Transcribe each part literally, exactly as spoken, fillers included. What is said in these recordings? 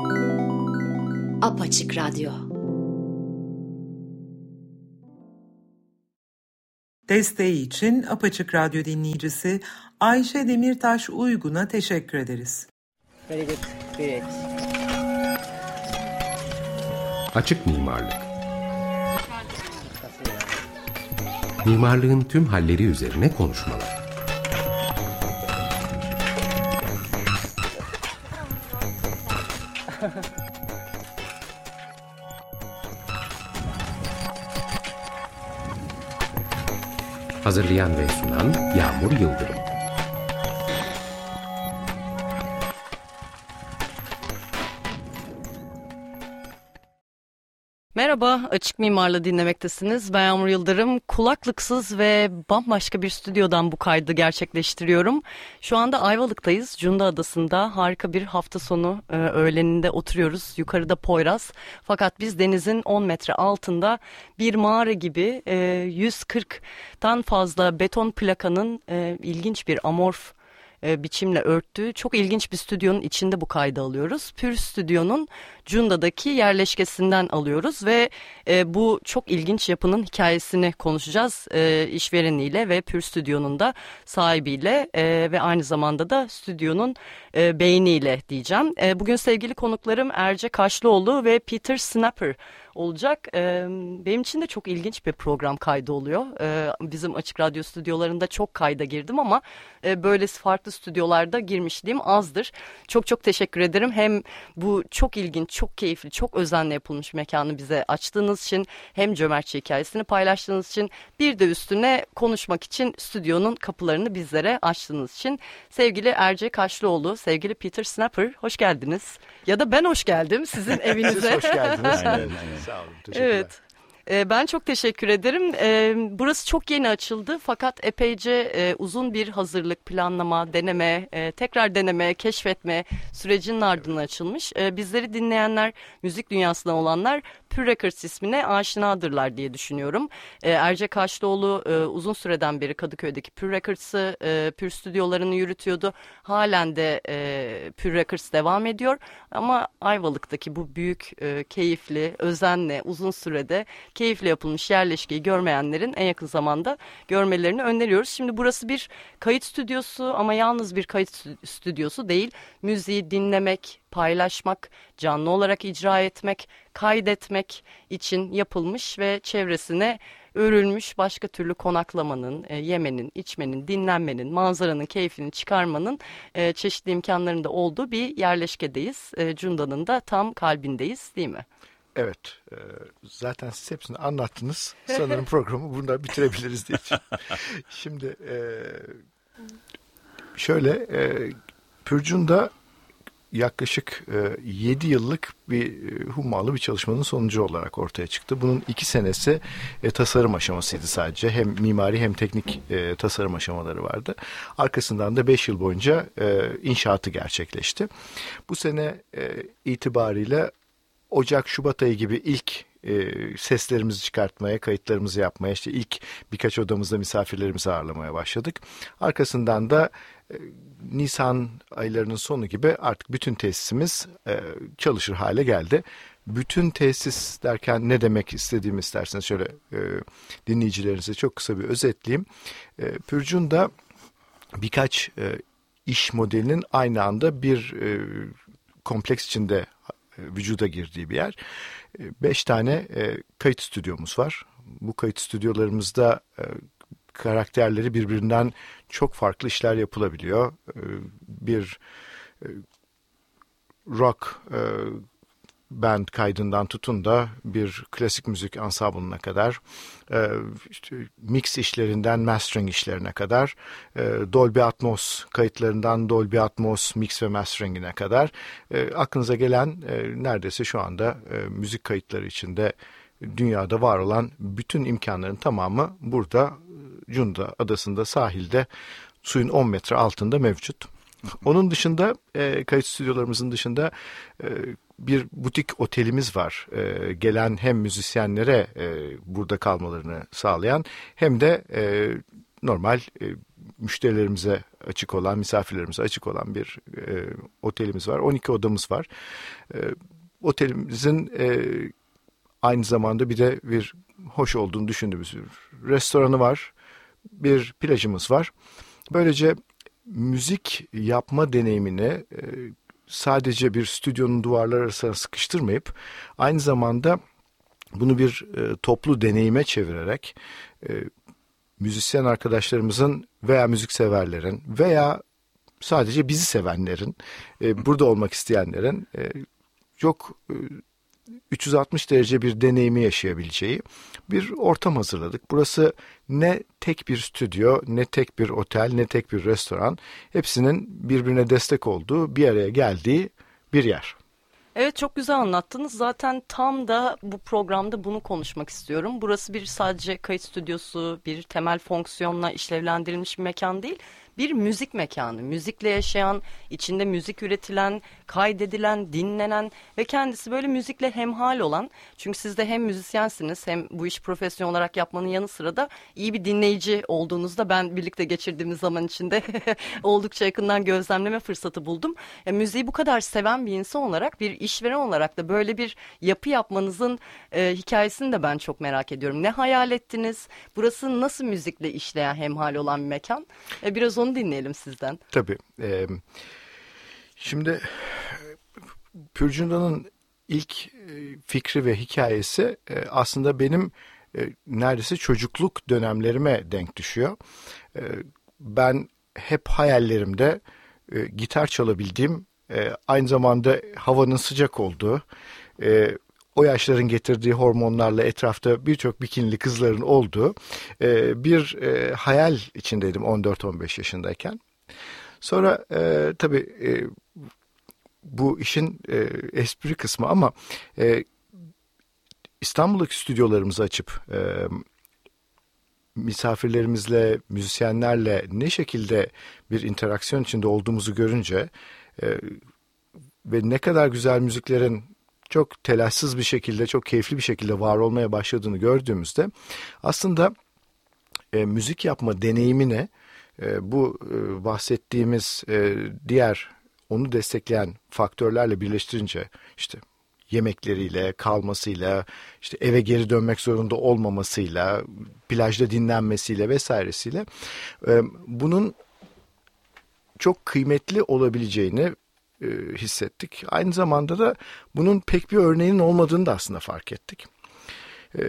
Apaçık Radyo. Desteği için Apaçık Radyo dinleyicisi Ayşe Demirtaş Uygun'a teşekkür ederiz. Very good. Great. Açık mimarlık. Mimarlığın tüm halleri üzerine konuşmalar. Hazırlayan ve sunan Yağmur Yıldırım. Merhaba, Açık Mimar'la dinlemektesiniz. Ben Yağmur Yıldırım. Kulaklıksız ve bambaşka bir stüdyodan bu kaydı gerçekleştiriyorum. Şu anda Ayvalık'tayız. Cunda Adası'nda harika bir hafta sonu e, öğleninde oturuyoruz. Yukarıda Poyraz. Fakat biz denizin on metre altında bir mağara gibi e, yüz kırktan fazla beton plakanın e, ilginç bir amorf e, biçimle örttüğü çok ilginç bir stüdyonun içinde bu kaydı alıyoruz. Pür Stüdyo'nun Cunda'daki yerleşkesinden alıyoruz ve e, bu çok ilginç yapının hikayesini konuşacağız e, işvereniyle ve Pür Stüdyo'nun da sahibiyle e, ve aynı zamanda da stüdyonun e, beyniyle diyeceğim. E, bugün sevgili konuklarım Erce Kaşlıoğlu ve Peter Snapper olacak. Ee, benim için de çok ilginç bir program kaydı oluyor. Ee, bizim Açık Radyo stüdyolarında çok kayda girdim ama e, böylesi farklı stüdyolarda girmişliğim azdır. Çok çok teşekkür ederim. Hem bu çok ilginç, çok keyifli, çok özenle yapılmış mekanı bize açtığınız için, hem cömertçe hikayesini paylaştığınız için, bir de üstüne konuşmak için stüdyonun kapılarını bizlere açtığınız için. Sevgili Erce Kaşlıoğlu, sevgili Peter Snapper, hoş geldiniz. Ya da ben hoş geldim sizin evinize. Siz hoş geldiniz. Aynen, aynen. Sağ olun, teşekkürler. Evet. Ben çok teşekkür ederim. Burası çok yeni açıldı fakat epeyce uzun bir hazırlık, planlama, deneme, tekrar deneme, keşfetme sürecinin ardından açılmış. Bizleri dinleyenler, müzik dünyasından olanlar Pür Records ismine aşinadırlar diye düşünüyorum. Erce Kaşlıoğlu uzun süreden beri Kadıköy'deki Pür Records'ı, Pür stüdyolarını yürütüyordu. Halen de Pür Records devam ediyor ama Ayvalık'taki bu büyük, keyifli, özenle, uzun sürede keyifle yapılmış yerleşkeyi görmeyenlerin en yakın zamanda görmelerini öneriyoruz. Şimdi burası bir kayıt stüdyosu ama yalnız bir kayıt stüdyosu değil. Müziği dinlemek, paylaşmak, canlı olarak icra etmek, kaydetmek için yapılmış ve çevresine örülmüş, başka türlü konaklamanın, e, yemenin, içmenin, dinlenmenin, manzaranın keyfini çıkarmanın e, çeşitli imkanlarında olduğu bir yerleşkedeyiz. E, Cunda'nın da tam kalbindeyiz, değil mi? Evet. E, zaten siz hepsini anlattınız. Sanırım programı burada bitirebiliriz diye. Şimdi e, şöyle e, Pür Cunda yaklaşık e, yedi yıllık bir e, hummalı bir çalışmanın sonucu olarak ortaya çıktı. Bunun iki senesi e, tasarım aşamasıydı sadece. Hem mimari hem teknik e, tasarım aşamaları vardı. Arkasından da beş yıl boyunca e, inşaatı gerçekleşti. Bu sene e, itibariyle Ocak-Şubat ayı gibi ilk e, seslerimizi çıkartmaya, kayıtlarımızı yapmaya, işte ilk birkaç odamızda misafirlerimizi ağırlamaya başladık. Arkasından da e, Nisan aylarının sonu gibi artık bütün tesisimiz e, çalışır hale geldi. Bütün tesis derken ne demek istediğimi isterseniz şöyle e, dinleyicilerinize çok kısa bir özetleyeyim. E, Pür Cunda birkaç e, iş modelinin aynı anda bir e, kompleks içinde vücuda girdiği bir yer. Beş tane e, kayıt stüdyomuz var. Bu kayıt stüdyolarımızda e, karakterleri birbirinden çok farklı işler yapılabiliyor. E, bir e, rock e, band kaydından tutun da bir klasik müzik ansamblına kadar, e, işte mix işlerinden mastering işlerine kadar, e, Dolby Atmos kayıtlarından Dolby Atmos mix ve masteringine kadar e, aklınıza gelen e, neredeyse şu anda e, müzik kayıtları içinde dünyada var olan bütün imkanların tamamı burada Cunda Adası'nda sahilde suyun on metre altında mevcut. Onun dışında e, kayıt stüdyolarımızın dışında e, bir butik otelimiz var. E, gelen hem müzisyenlere e, burada kalmalarını sağlayan hem de e, normal e, müşterilerimize açık olan, misafirlerimize açık olan bir e, otelimiz var. on iki odamız var. E, otelimizin e, aynı zamanda bir de bir hoş olduğunu düşündüğümüz bir restoranı var. Bir plajımız var. Böylece müzik yapma deneyimini e, sadece bir stüdyonun duvarları arasına sıkıştırmayıp aynı zamanda bunu bir e, toplu deneyime çevirerek e, müzisyen arkadaşlarımızın veya müzikseverlerin veya sadece bizi sevenlerin, e, burada olmak isteyenlerin e, çok e, üç yüz altmış derece bir deneyimi yaşayabileceği bir ortam hazırladık. Burası ne tek bir stüdyo, ne tek bir otel, ne tek bir restoran. Hepsinin birbirine destek olduğu, bir araya geldiği bir yer. Evet, çok güzel anlattınız. Zaten tam da bu programda bunu konuşmak istiyorum. Burası bir sadece kayıt stüdyosu, bir temel fonksiyonla işlevlendirilmiş bir mekan değil. Bir müzik mekanı, müzikle yaşayan, içinde müzik üretilen, kaydedilen, dinlenen ve kendisi böyle müzikle hemhal olan. Çünkü siz de hem müzisyensiniz hem bu işi profesyonel olarak yapmanın yanı sıra da iyi bir dinleyici olduğunuzda ben birlikte geçirdiğimiz zaman içinde oldukça yakından gözlemleme fırsatı buldum. Yani müziği bu kadar seven bir insan olarak, bir işveren olarak da böyle bir yapı yapmanızın e, hikayesini de ben çok merak ediyorum. Ne hayal ettiniz? Burası nasıl müzikle işleyen, hemhal olan bir mekan? E, biraz onu dinleyelim sizden. Tabii. E, şimdi Pürcünda'nın ilk fikri ve hikayesi e, aslında benim e, neredeyse çocukluk dönemlerime denk düşüyor. E, ben hep hayallerimde e, gitar çalabildiğim, e, aynı zamanda havanın sıcak olduğu, e, o yaşların getirdiği hormonlarla etrafta birçok bikinili kızların olduğu e, bir e, hayal içindeydim on dört on beş yaşındayken. Sonra e, tabii e, bu işin e, espri kısmı ama e, İstanbul'daki stüdyolarımızı açıp e, misafirlerimizle, müzisyenlerle ne şekilde bir interaksiyon içinde olduğumuzu görünce e, ve ne kadar güzel müziklerin çok telaşsız bir şekilde, çok keyifli bir şekilde var olmaya başladığını gördüğümüzde aslında e, müzik yapma deneyimine e, bu e, bahsettiğimiz e, diğer onu destekleyen faktörlerle birleştirince işte yemekleriyle, kalmasıyla, işte eve geri dönmek zorunda olmamasıyla, plajda dinlenmesiyle vesairesiyle e, bunun çok kıymetli olabileceğini e, hissettik. Aynı zamanda da bunun pek bir örneğinin olmadığını da aslında fark ettik. E,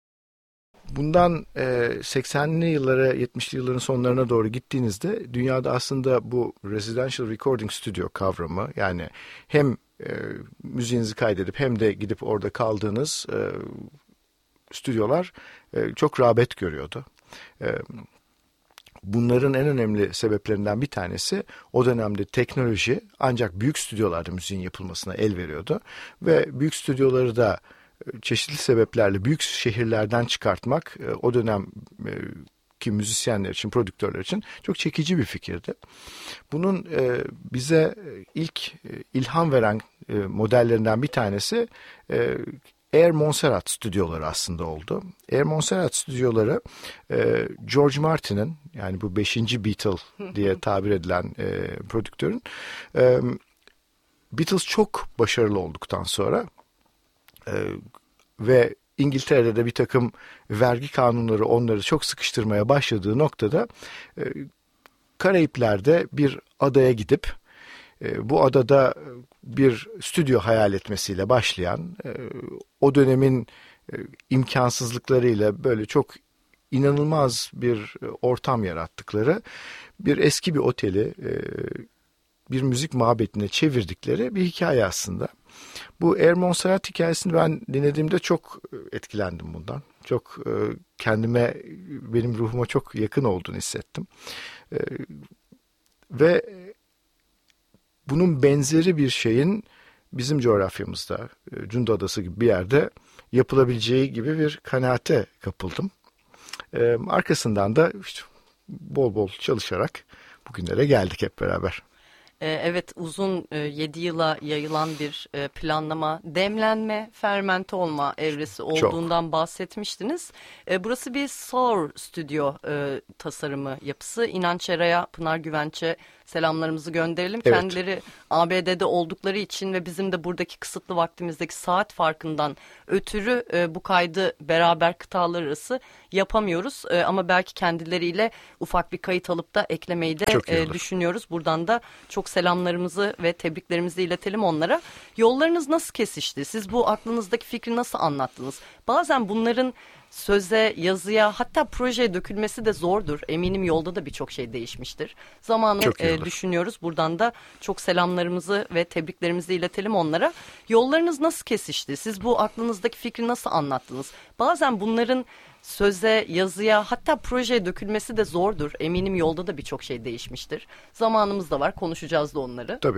bundan e, seksenli yıllara, yetmişli yılların sonlarına doğru gittiğinizde dünyada aslında bu residential recording studio kavramı, yani hem e, müziğinizi kaydedip hem de gidip orada kaldığınız e, stüdyolar e, çok rağbet görüyordu. E, Bunların en önemli sebeplerinden bir tanesi o dönemde teknoloji ancak büyük stüdyolarda müziğin yapılmasına el veriyordu. Ve büyük stüdyoları da çeşitli sebeplerle büyük şehirlerden çıkartmak o dönemki müzisyenler için, prodüktörler için çok çekici bir fikirdi. Bunun bize ilk ilham veren modellerinden bir tanesi Air Montserrat stüdyoları aslında oldu. Air Montserrat stüdyoları e, George Martin'in, yani bu beşinci Beatle diye tabir edilen e, prodüktörün e, Beatles çok başarılı olduktan sonra e, ve İngiltere'de de bir takım vergi kanunları onları çok sıkıştırmaya başladığı noktada e, Karayipler'de bir adaya gidip e, bu adada bir stüdyo hayal etmesiyle başlayan, e, o dönemin e, imkansızlıklarıyla böyle çok inanılmaz bir ortam yarattıkları bir eski bir oteli e, bir müzik mabedine çevirdikleri bir hikaye aslında. Bu Air Montserrat hikayesini ben dinlediğimde çok etkilendim bundan. Çok e, kendime, benim ruhuma çok yakın olduğunu hissettim. E, ve bunun benzeri bir şeyin bizim coğrafyamızda, Cunda Adası gibi bir yerde yapılabileceği gibi bir kanaate kapıldım. Ee, arkasından da işte bol bol çalışarak bugünlere geldik hep beraber. Evet, uzun yedi yıla yayılan bir planlama, demlenme, fermente olma evresi olduğundan Çok. bahsetmiştiniz. Burası bir Sour Stüdyo tasarımı yapısı. İnanç Eray'a, Pınar Güvenç'e selamlarımızı gönderelim. Evet. Kendileri A B D'de oldukları için ve bizim de buradaki kısıtlı vaktimizdeki saat farkından ötürü bu kaydı beraber kıtalar arası yapamıyoruz. Ama belki kendileriyle ufak bir kayıt alıp da eklemeyi de düşünüyoruz. Buradan da çok selamlarımızı ve tebriklerimizi iletelim onlara. Yollarınız nasıl kesişti? Siz bu aklınızdaki fikri nasıl anlattınız? Bazen bunların söze, yazıya, hatta projeye dökülmesi de zordur. Eminim yolda da birçok şey değişmiştir. Zamanı e, düşünüyoruz. Buradan da çok selamlarımızı ve tebriklerimizi iletelim onlara. Yollarınız nasıl kesişti? Siz bu aklınızdaki fikri nasıl anlattınız? Bazen bunların söze, yazıya, hatta projeye dökülmesi de zordur. Eminim yolda da birçok şey değişmiştir. Zamanımız da var, konuşacağız da onları. Tabii.